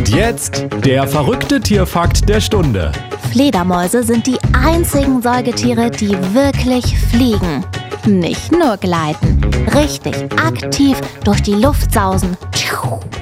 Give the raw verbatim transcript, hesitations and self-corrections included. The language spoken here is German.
Und jetzt der verrückte Tierfakt der Stunde. Fledermäuse sind die einzigen Säugetiere, die wirklich fliegen. Nicht nur gleiten, richtig aktiv durch die Luft sausen.